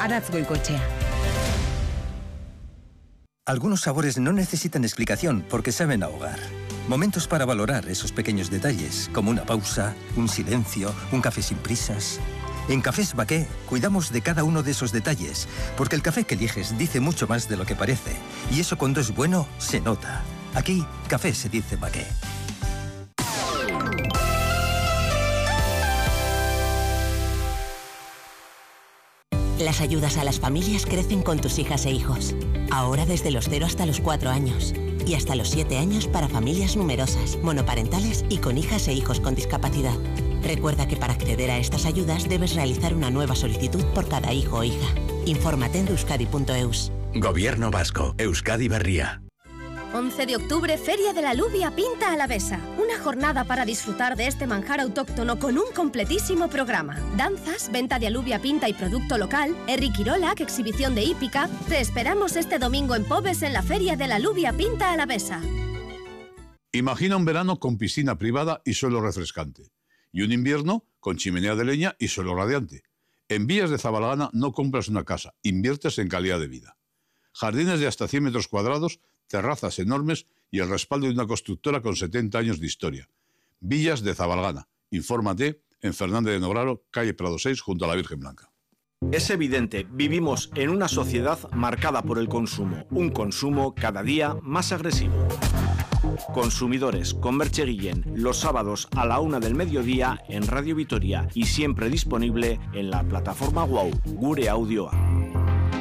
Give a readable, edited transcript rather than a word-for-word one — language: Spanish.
Aratz Goicoechea. Algunos sabores no necesitan explicación porque saben a hogar. Momentos para valorar esos pequeños detalles, como una pausa, un silencio, un café sin prisas. En Cafés Baqué cuidamos de cada uno de esos detalles, porque el café que eliges dice mucho más de lo que parece. Y eso cuando es bueno, se nota. Aquí, café se dice Baqué. Las ayudas a las familias crecen con tus hijas e hijos. Ahora desde los 0 hasta los 4 años. Y hasta los 7 años para familias numerosas, monoparentales y con hijas e hijos con discapacidad. Recuerda que para acceder a estas ayudas debes realizar una nueva solicitud por cada hijo o hija. Infórmate en euskadi.eus. Gobierno Vasco, Euskadi Berria. 11 de octubre, Feria de la Alubia Pinta Alavesa. Una jornada para disfrutar de este manjar autóctono con un completísimo programa. Danzas, venta de alubia pinta y producto local, Herri Kirolak, exhibición de hípica. Te esperamos este domingo en Pobes en la Feria de la Alubia Pinta Alavesa. Imagina un verano con piscina privada y suelo refrescante. Y un invierno con chimenea de leña y suelo radiante. En Villas de Zabalgana no compras una casa, inviertes en calidad de vida. Jardines de hasta 100 metros cuadrados, terrazas enormes y el respaldo de una constructora con 70 años de historia. Villas de Zabalgana. Infórmate en Fernández de Nograro, calle Prado 6, junto a la Virgen Blanca. Es evidente, vivimos en una sociedad marcada por el consumo. Un consumo cada día más agresivo. Consumidores con Merche Guillén, los sábados a la 1 del mediodía en Radio Vitoria y siempre disponible en la plataforma WOW, Gure Audioa.